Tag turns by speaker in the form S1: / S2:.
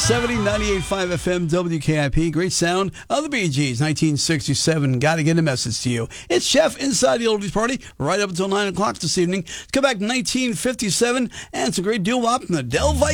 S1: 670, 98.5 FM, WKIP. Great sound of the Bee Gees, 1967. Got to get a message to you. It's Chef inside the Oldies Party, right up until 9 o'clock this evening. Come back 1957, and some great doo-wop from the Del Vikings.